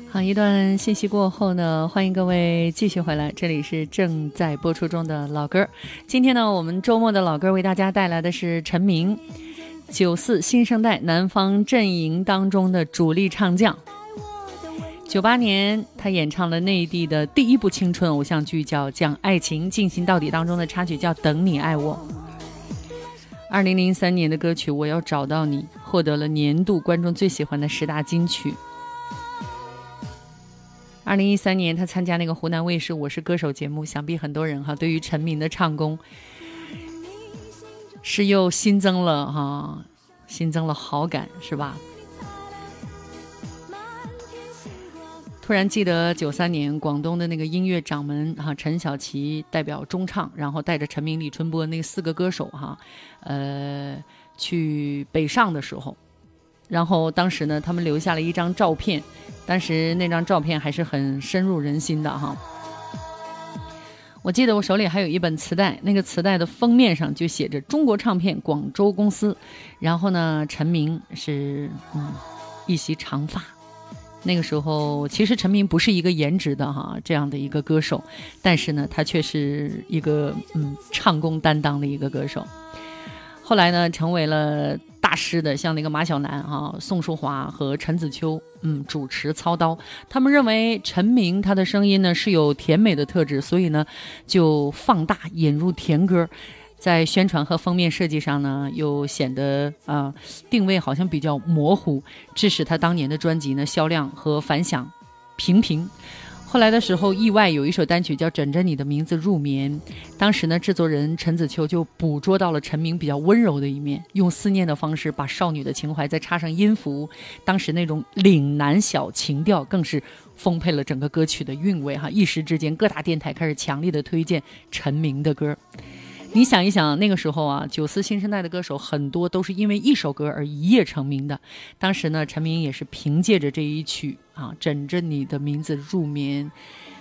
好，一段信息过后呢，欢迎各位继续回来，这里是正在播出中的老歌。今天呢，我们周末的老歌为大家带来的是陈明，94新生代南方阵营当中的主力唱将。98年，他演唱了内地的第一部青春偶像剧，叫《将爱情进行到底》当中的插曲叫《等你爱我》。2003年的歌曲《我要找到你》获得了年度观众最喜欢的10大金曲。2013年，他参加那个湖南卫视《我是歌手》节目，想必很多人对于陈明的唱功是又新增了好感，是吧？突然记得93年广东的那个音乐掌门陈小奇代表中唱，然后带着陈明、李春波那4个歌手去北上的时候，然后当时呢他们留下了一张照片，当时那张照片还是很深入人心的哈。我记得我手里还有一本磁带，那个磁带的封面上就写着中国唱片广州公司，然后呢陈明是一袭长发。那个时候其实陈明不是一个颜值的这样的一个歌手，但是呢他却是一个唱功担当的一个歌手。后来呢成为了大师的像那个马小南宋淑华和陈子秋主持操刀，他们认为陈明他的声音呢是有甜美的特质，所以呢就放大引入甜歌，在宣传和封面设计上呢又显得定位好像比较模糊，致使他当年的专辑呢销量和反响平平。后来的时候意外有一首单曲叫枕着你的名字入眠，当时呢制作人陈子秋就捕捉到了陈明比较温柔的一面，用思念的方式把少女的情怀再插上音符，当时那种岭南小情调更是丰沛了整个歌曲的韵味一时之间各大电台开始强力的推荐陈明的歌。你想一想，那个时候94新生代的歌手很多都是因为一首歌而一夜成名的。当时呢，陈明也是凭借着这一曲枕着你的名字入眠，